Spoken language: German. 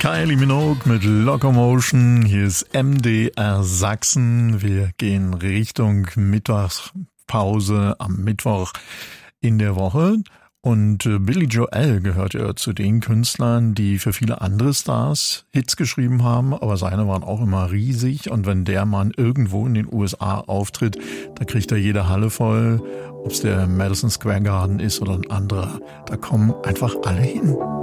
Kylie Minogue mit Locomotion. Hier ist MDR Sachsen. Wir gehen Richtung Mittagspause am Mittwoch in der Woche. Und Billy Joel gehört ja zu den Künstlern, die für viele andere Stars Hits geschrieben haben, aber seine waren auch immer riesig. Und wenn der Mann irgendwo in den USA auftritt, da kriegt er jede Halle voll, ob es der Madison Square Garden ist oder ein anderer. Da kommen einfach alle hin.